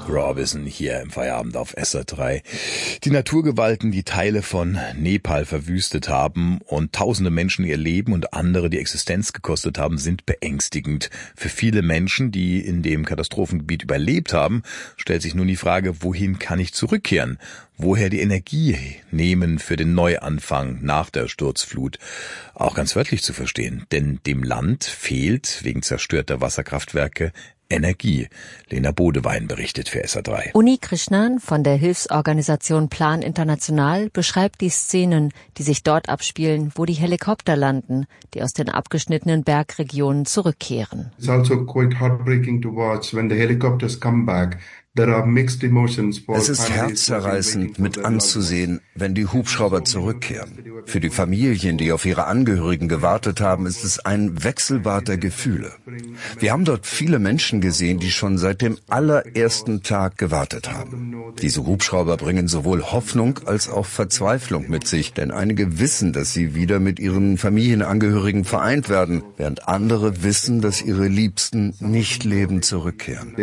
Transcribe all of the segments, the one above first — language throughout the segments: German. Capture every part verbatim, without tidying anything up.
Robinson hier im Feierabend auf S R drei. Die Naturgewalten, die Teile von Nepal verwüstet haben und tausende Menschen ihr Leben und andere die Existenz gekostet haben, sind beängstigend. Für viele Menschen, die in dem Katastrophengebiet überlebt haben, stellt sich nun die Frage, wohin kann ich zurückkehren? Woher die Energie nehmen für den Neuanfang nach der Sturzflut? Auch ganz wörtlich zu verstehen, denn dem Land fehlt wegen zerstörter Wasserkraftwerke Energie. Lena Bodewein berichtet für S R drei. Uni Krishnan von der Hilfsorganisation Plan International beschreibt die Szenen, die sich dort abspielen, wo die Helikopter landen, die aus den abgeschnittenen Bergregionen zurückkehren. It's also quite heartbreaking to watch when the helicopters come back. Es ist herzzerreißend mit anzusehen, wenn die Hubschrauber zurückkehren. Für die Familien, die auf ihre Angehörigen gewartet haben, ist es ein Wechselbad der Gefühle. Wir haben dort viele Menschen gesehen, die schon seit dem allerersten Tag gewartet haben. Diese Hubschrauber bringen sowohl Hoffnung als auch Verzweiflung mit sich, denn einige wissen, dass sie wieder mit ihren Familienangehörigen vereint werden, während andere wissen, dass ihre Liebsten nicht lebend zurückkehren.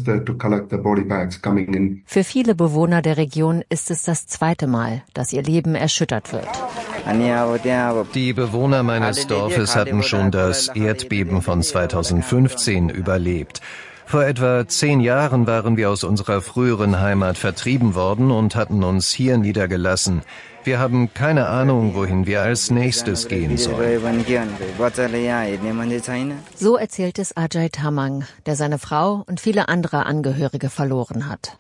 Für viele Bewohner der Region ist es das zweite Mal, dass ihr Leben erschüttert wird. Die Bewohner meines Dorfes hatten schon das Erdbeben von zweitausendfünfzehn überlebt. Vor etwa zehn Jahren waren wir aus unserer früheren Heimat vertrieben worden und hatten uns hier niedergelassen. Wir haben keine Ahnung, wohin wir als nächstes gehen sollen. So erzählt es Ajay Tamang, der seine Frau und viele andere Angehörige verloren hat.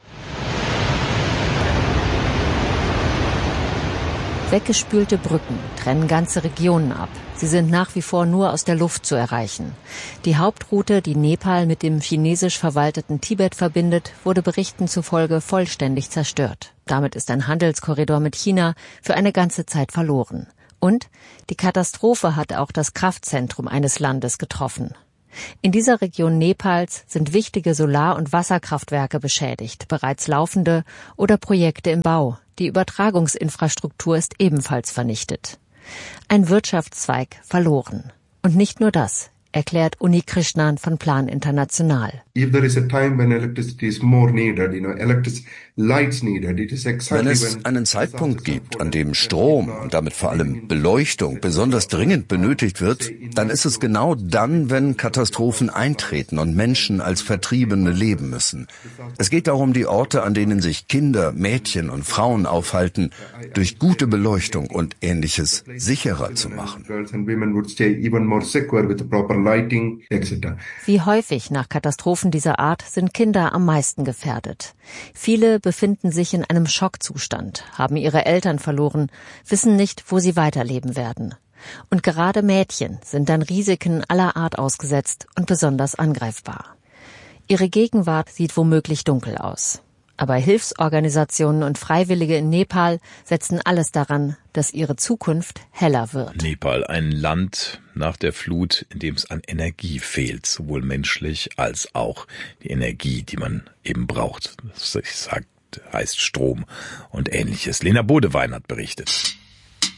Weggespülte Brücken trennen ganze Regionen ab. Sie sind nach wie vor nur aus der Luft zu erreichen. Die Hauptroute, die Nepal mit dem chinesisch verwalteten Tibet verbindet, wurde Berichten zufolge vollständig zerstört. Damit ist ein Handelskorridor mit China für eine ganze Zeit verloren. Und die Katastrophe hat auch das Kraftzentrum eines Landes getroffen. In dieser Region Nepals sind wichtige Solar- und Wasserkraftwerke beschädigt, bereits laufende oder Projekte im Bau. Die Übertragungsinfrastruktur ist ebenfalls vernichtet. Ein Wirtschaftszweig verloren. Und nicht nur das, erklärt Uni Krishnan von Plan International. Wenn es einen Zeitpunkt gibt, an dem Strom und damit vor allem Beleuchtung besonders dringend benötigt wird, dann ist es genau dann, wenn Katastrophen eintreten und Menschen als Vertriebene leben müssen. Es geht darum, die Orte, an denen sich Kinder, Mädchen und Frauen aufhalten, durch gute Beleuchtung und Ähnliches sicherer zu machen. Wie häufig nach Katastrophen dieser Art sind Kinder am meisten gefährdet. Viele befinden sich in einem Schockzustand, haben ihre Eltern verloren, wissen nicht, wo sie weiterleben werden. Und gerade Mädchen sind dann Risiken aller Art ausgesetzt und besonders angreifbar. Ihre Gegenwart sieht womöglich dunkel aus. Aber Hilfsorganisationen und Freiwillige in Nepal setzen alles daran, dass ihre Zukunft heller wird. Nepal, ein Land nach der Flut, in dem es an Energie fehlt, sowohl menschlich als auch die Energie, die man eben braucht. Das sagt, heißt Strom und Ähnliches. Lena Bodewein hat berichtet.